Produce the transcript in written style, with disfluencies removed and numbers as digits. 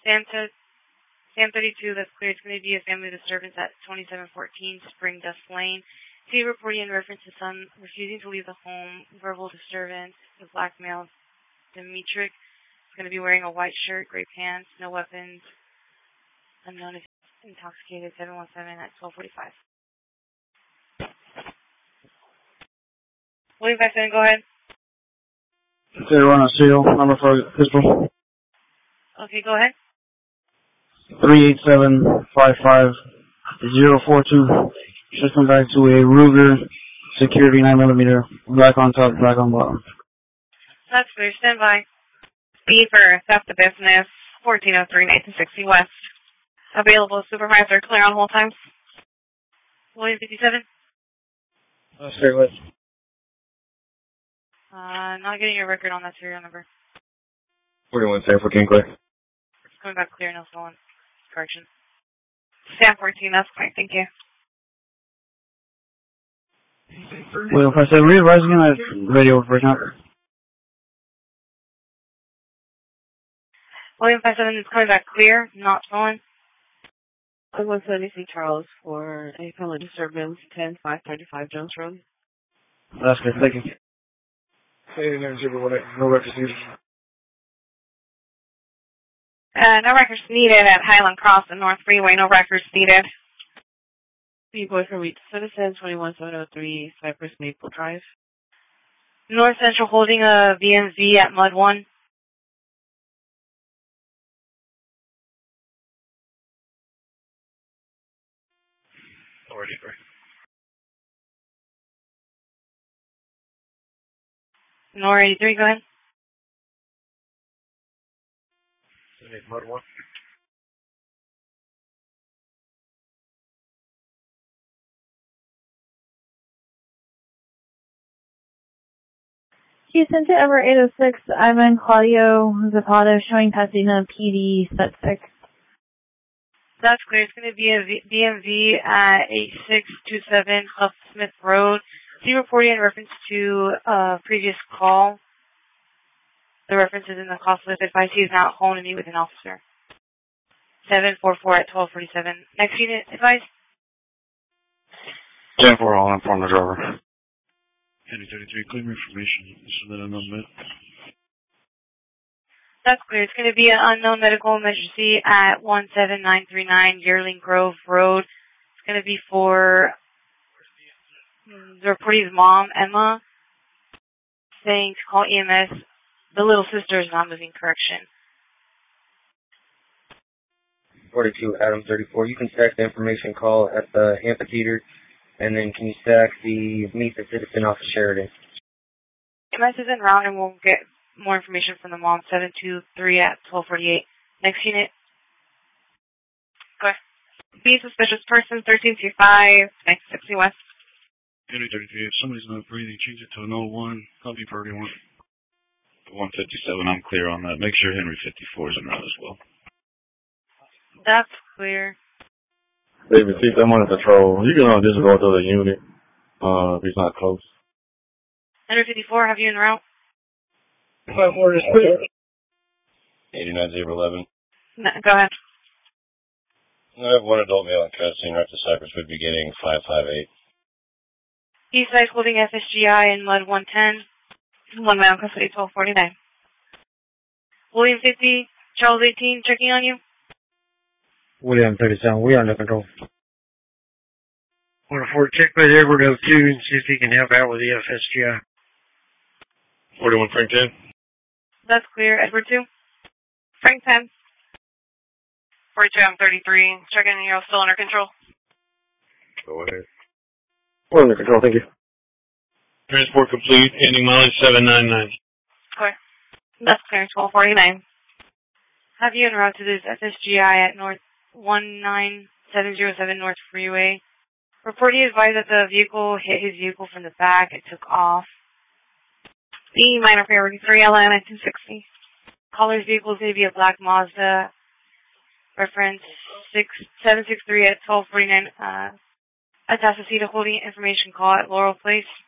Sam 32, that's clear. It's going to be a family disturbance at 2714 Spring Dust Lane. See reporting in reference to son refusing to leave the home. Verbal disturbance. The black male, Dimitrik, is going to be wearing a white shirt, gray pants, no weapons. Unknown if intoxicated. 717 at 1245. William 57, go ahead. They run a seal, number for pistol. Okay, go ahead. 387-55-042. Just come back to a Ruger Security 9mm, black on top, black on bottom. That's clear. Stand by. B for theft of business, 1403 1960 West. Available supervisor, clear on hold times. William 57? Straight west. Not getting your record on that serial number. 41 San for King Clay. It's coming back clear, no stolen. Correction. Sam 14, that's fine, thank you. William 57, re-advise again that radio breaking up. William 57 is coming back clear, not stolen. 170 Charles for a family disturbance, 10535 Jones Road. That's good, thank you. Hey, no records needed. No records needed at Highland Cross and North Freeway, no records needed. B-Boy for Reach Citizen, 21703 Cypress Maple Drive. North Central holding a VMV at Mud 1. Already, bro. Nor 83, go ahead. Mud 1. Houston to Ever 806, I'm in Claudio Zapata showing Pasadena PD set 6. That's clear. It's going to be a DMV at 8627 Huff Smith Road. See reporting in reference to a previous call. The reference is in the call list. Advice he is not home to meet with an officer. 744 at 1247. Next unit, advice. 10-4, I'll inform the driver. Henry 33, claim information. Submit unknown med. That's clear. It's going to be an unknown medical emergency at 17939 Yearling Grove Road. It's going to be for the reportee's mom, Emma, saying to call EMS. The little sister is not moving. Correction. 42 Adam 34. You can stack the information call at the amphitheater, and then can you stack the Meet the Citizen off of Sheridan? EMS is en route, and we'll get more information from the mom. 723 at 1248. Next unit. Go ahead. B suspicious person, 1325 1960 West. Henry 33, if somebody's not breathing, change it to an 01. I'll be priority 1. 157, I'm clear on that. Make sure Henry 54 is en route as well. That's clear. David, see someone in patrol. You can just go to the unit if he's not close. Henry 54, have you en route? 54 is clear. 89011. No, go ahead. I have one adult male in custody, right to Cypress would be getting 558. Eastside holding FSGI in Mud 110. One male custody, 1249. William 50, Charles 18, checking on you. William 37, we are under control. 104, check with Edward 02 and see if he can help out with the FSGI. 41 Frank 10. That's clear. Edward 2. Frank 10. 42, I'm 33. Checking you're still under control. Go ahead. We're under control, thank you. Transport complete, ending mileage 799. Clear. That's clear, 1249. Have you en route to this FSGI at North 19707 North Freeway. Reportee advised that the vehicle hit his vehicle from the back and took off. B minor priority 3 LN 1960. Caller's vehicle is going to be a black Mazda. Reference 763 at 1249. Atascocita holding information call at Laurel Place.